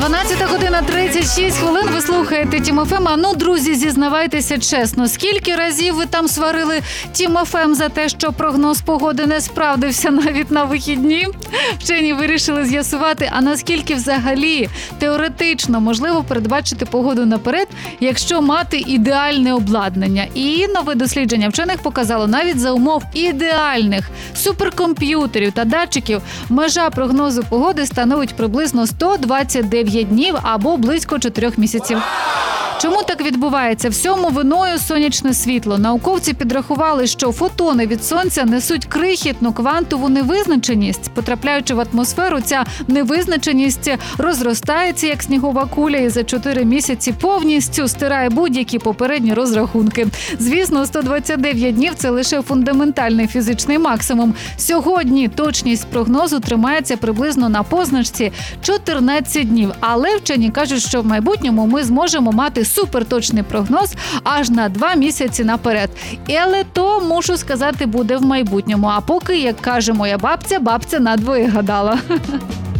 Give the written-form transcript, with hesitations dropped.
12:36. Ви слухаєте Тім ФМ. А ну, друзі, зізнавайтеся чесно, скільки разів ви там сварили Тім ФМ за те, що прогноз погоди не справдився навіть на вихідні? Вчені вирішили з'ясувати, а наскільки взагалі теоретично можливо передбачити погоду наперед, якщо мати ідеальне обладнання. І нове дослідження вчених показало, навіть за умов ідеальних суперкомп'ютерів та датчиків, межа прогнозу погоди становить приблизно 129 днів або близько 4 місяців. Чому так відбувається? Всьому виною сонячне світло. Науковці підрахували, що фотони від сонця несуть крихітну квантову невизначеність. Потрапляючи в атмосферу, ця невизначеність розростається, як снігова куля, і за 4 місяці повністю стирає будь-які попередні розрахунки. Звісно, 129 днів – це лише фундаментальний фізичний максимум. Сьогодні точність прогнозу тримається приблизно на позначці 14 днів. Але вчені кажуть, що в майбутньому ми зможемо мати суперточний прогноз аж на 2 місяці наперед. Але то, мушу сказати, буде в майбутньому. А поки, як каже моя бабця, бабця надвоє гадала.